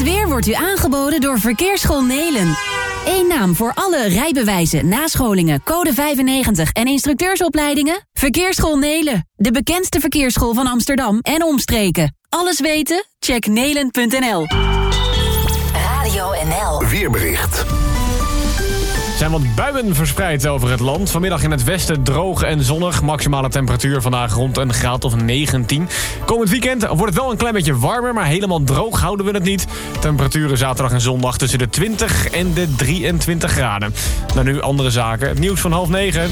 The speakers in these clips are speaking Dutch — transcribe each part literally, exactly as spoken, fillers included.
weer wordt u aangeboden door Verkeersschool Nelen. Eén naam voor alle rijbewijzen, nascholingen, code vijfennegentig en instructeursopleidingen? Verkeersschool Nelen, de bekendste verkeersschool van Amsterdam en omstreken. Alles weten? Check nelen punt n l. Radio N L. Weerbericht. Er zijn wat buien verspreid over het land. Vanmiddag in het westen droog en zonnig. Maximale temperatuur vandaag rond een graad of negentien. Komend weekend wordt het wel een klein beetje warmer, maar helemaal droog houden we het niet. Temperaturen zaterdag en zondag tussen de twintig en de drieëntwintig graden. Nou, nu andere zaken. Het nieuws van half negen.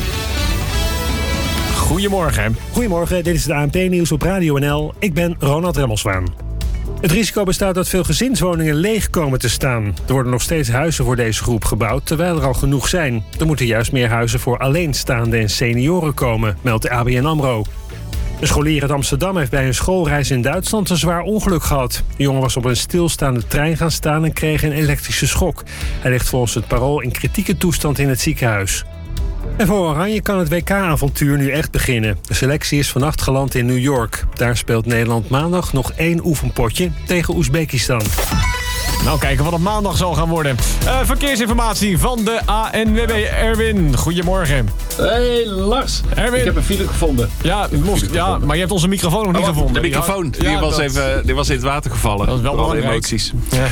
Goedemorgen. Goedemorgen, dit is het A N P-nieuws op Radio N L. Ik ben Ronald Remmelswaan. Het risico bestaat dat veel gezinswoningen leeg komen te staan. Er worden nog steeds huizen voor deze groep gebouwd, terwijl er al genoeg zijn. Er moeten juist meer huizen voor alleenstaanden en senioren komen, meldt de A B N AMRO. Een scholier uit Amsterdam heeft bij een schoolreis in Duitsland een zwaar ongeluk gehad. De jongen was op een stilstaande trein gaan staan en kreeg een elektrische schok. Hij ligt volgens het Parool in kritieke toestand in het ziekenhuis. En voor Oranje kan het W K-avontuur nu echt beginnen. De selectie is vannacht geland in New York. Daar speelt Nederland maandag nog één oefenpotje tegen Oezbekistan. Nou, kijken wat het maandag zal gaan worden. Uh, verkeersinformatie van de A N W B. Erwin, goedemorgen. Hey Lars, Erwin. Ik heb een file gevonden. Ja, los, ja, maar je hebt onze microfoon nog niet oh, gevonden. De microfoon, die, ja, was dat... even, die was in het water gevallen. Dat is wel belangrijk. Emoties. Ja,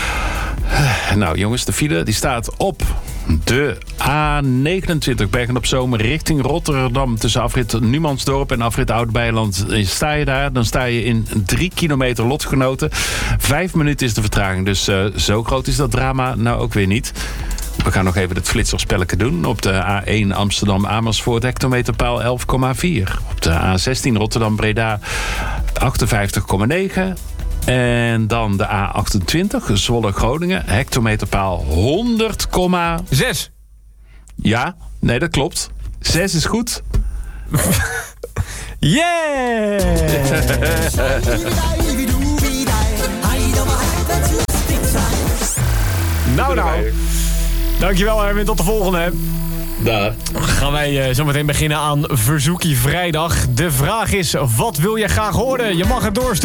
ja. Nou jongens, de file die staat op de A negenentwintig Bergen-op-Zoom richting Rotterdam. Tussen afrit Numansdorp en afrit Oud-Beijerland. Sta je daar, dan sta je in drie kilometer lotgenoten. Vijf minuten is de vertraging, dus uh, zo groot is dat drama nou ook weer niet. We gaan nog even het flitserspelletje doen. Op de A één Amsterdam-Amersfoort hectometerpaal elf komma vier. Op de A zestien Rotterdam-Breda achtenvijftig komma negen. En dan de A achtentwintig, Zwolle-Groningen, hectometerpaal honderd komma zes. Ja, nee, dat klopt. zes is goed. Yeah! nou, nou. Dankjewel, Erwin. Tot de volgende. Daar. Gaan wij uh, zometeen beginnen aan Verzoekie Vrijdag. De vraag is, wat wil je graag horen? Je mag het doorsturen.